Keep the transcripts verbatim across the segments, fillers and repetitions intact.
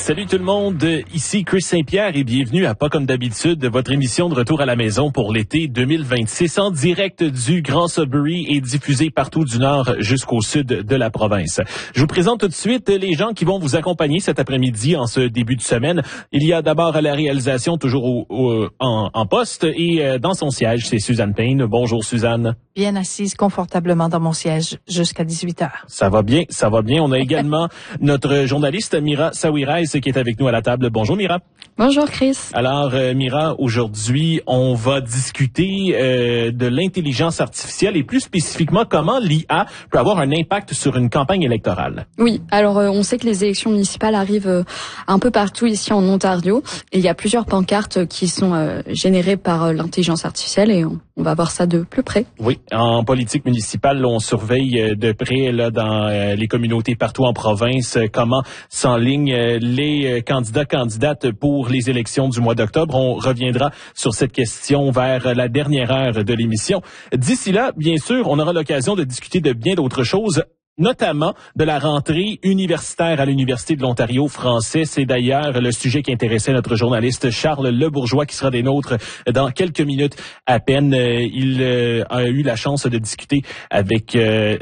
Salut tout le monde, ici Chris Saint-Pierre et bienvenue à Pas comme d'habitude, votre émission de retour à la maison pour l'été deux mille vingt-six en direct du Grand Sudbury et diffusée partout du nord jusqu'au sud de la province. Je vous présente tout de suite les gens qui vont vous accompagner cet après-midi en ce début de semaine. Il y a d'abord la réalisation toujours au, au, en, en poste et dans son siège, c'est Suzanne Payne. Bonjour Suzanne. Bien assise confortablement dans mon siège jusqu'à dix-huit heures. Ça va bien, ça va bien. On a également notre journaliste Mira Sawirais qui est avec nous à la table. Bonjour Mira. Bonjour Chris. Alors euh, Mira, aujourd'hui, on va discuter euh, de l'intelligence artificielle et plus spécifiquement comment l'I A peut avoir un impact sur une campagne électorale. Oui, alors euh, on sait que les élections municipales arrivent euh, un peu partout ici en Ontario et il y a plusieurs pancartes qui sont euh, générées par euh, l'intelligence artificielle et on, on va voir ça de plus près. Oui, en politique municipale, on surveille de près là dans euh, les communautés partout en province euh, comment s'enlignent euh, les euh, candidats candidates pour les élections du mois d'octobre. On reviendra sur cette question vers la dernière heure de l'émission. D'ici là, bien sûr, on aura l'occasion de discuter de bien d'autres choses, notamment de la rentrée universitaire à l'Université de l'Ontario français. C'est d'ailleurs le sujet qui intéressait notre journaliste Charles Lebourgeois qui sera des nôtres dans quelques minutes à peine. Il a eu la chance de discuter avec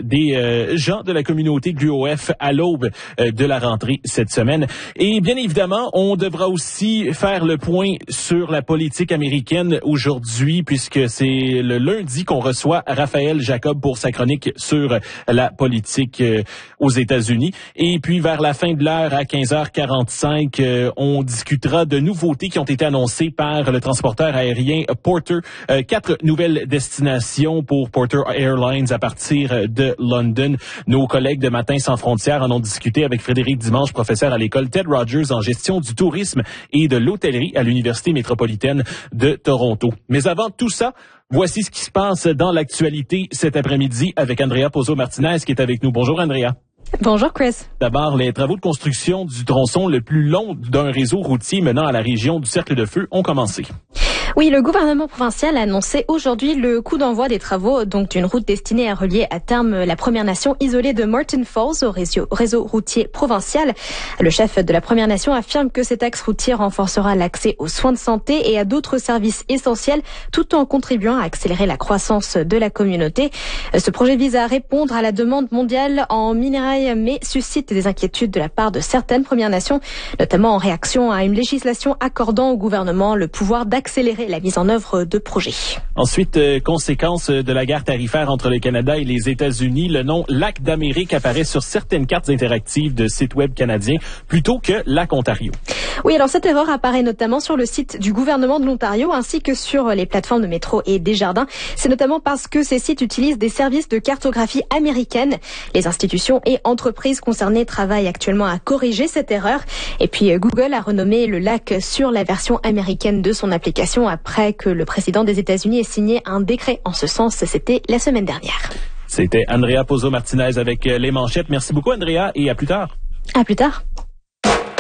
des gens de la communauté de l'U O F à l'aube de la rentrée cette semaine. Et bien évidemment, on devra aussi faire le point sur la politique américaine aujourd'hui puisque c'est le lundi qu'on reçoit Raphaël Jacob pour sa chronique sur la politique aux États-Unis. Et puis, vers la fin de l'heure, à quinze heures quarante-cinq, euh, on discutera de nouveautés qui ont été annoncées par le transporteur aérien Porter. Euh, quatre nouvelles destinations pour Porter Airlines à partir de London. Nos collègues de Matin sans frontières en ont discuté avec Frédéric Dimanche, professeur à l'école Ted Rogers en gestion du tourisme et de l'hôtellerie à l'Université métropolitaine de Toronto. Mais avant tout ça, voici ce qui se passe dans l'actualité cet après-midi avec Andrea Pozzo-Martinez qui est avec nous. Bonjour Andrea. Bonjour Chris. D'abord, les travaux de construction du tronçon le plus long d'un réseau routier menant à la région du Cercle de Feu ont commencé. Oui, le gouvernement provincial a annoncé aujourd'hui le coup d'envoi des travaux donc d'une route destinée à relier à terme la Première Nation isolée de Martin Falls au réseau, réseau routier provincial. Le chef de la Première Nation affirme que cet axe routier renforcera l'accès aux soins de santé et à d'autres services essentiels tout en contribuant à accélérer la croissance de la communauté. Ce projet vise à répondre à la demande mondiale en minerais mais suscite des inquiétudes de la part de certaines Premières Nations, notamment en réaction à une législation accordant au gouvernement le pouvoir d'accélérer la mise en œuvre de projets. Ensuite, euh, conséquence de la guerre tarifaire entre le Canada et les États-Unis, le nom Lac d'Amérique apparaît sur certaines cartes interactives de sites web canadiens plutôt que Lac Ontario. Oui, alors cette erreur apparaît notamment sur le site du gouvernement de l'Ontario ainsi que sur les plateformes de métro et Desjardins. C'est notamment parce que ces sites utilisent des services de cartographie américaine. Les institutions et entreprises concernées travaillent actuellement à corriger cette erreur. Et puis Google a renommé le lac sur la version américaine de son application après que le président des États-Unis ait signé un décret en ce sens. C'était la semaine dernière. C'était Andrea Pozzo-Martinez avec les manchettes. Merci beaucoup Andrea et à plus tard. À plus tard.